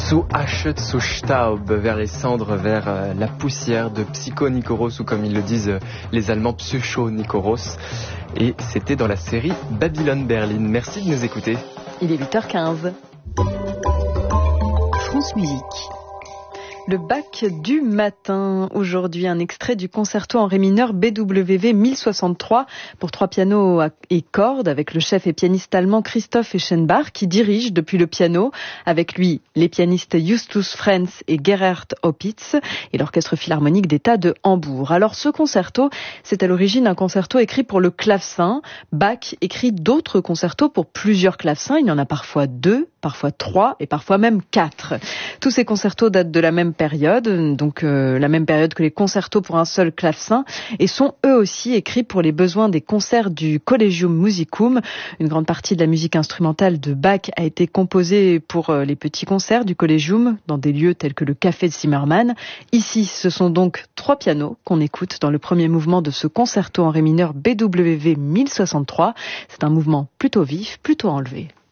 Zu Asche, zu Staub, vers les cendres, vers la poussière de Psycho Nikoros, ou comme ils le disent les Allemands, Psycho Nikoros. Et c'était dans la série Babylone Berlin. Merci de nous écouter. Il est 8h15. France Musique. Le Bach du matin. Aujourd'hui, un extrait du concerto en ré mineur BWV 1063 pour 3 pianos et cordes avec le chef et pianiste allemand Christoph Eschenbach qui dirige depuis le piano. Avec lui, les pianistes Justus Frenz et Gerhard Opitz et l'Orchestre Philharmonique d'État de Hambourg. Alors, ce concerto, c'est à l'origine un concerto écrit pour le clavecin. Bach écrit d'autres concertos pour plusieurs clavecins. Il y en a parfois 2, parfois 3 et parfois même 4. Tous ces concertos datent de la même période, donc la même période que les concertos pour un seul clavecin, et sont eux aussi écrits pour les besoins des concerts du Collegium Musicum. Une grande partie de la musique instrumentale de Bach a été composée pour les petits concerts du Collegium, dans des lieux tels que le Café de Zimmermann. Ici, ce sont donc 3 pianos qu'on écoute dans le premier mouvement de ce concerto en ré mineur BWV 1063. C'est un mouvement plutôt vif, plutôt enlevé.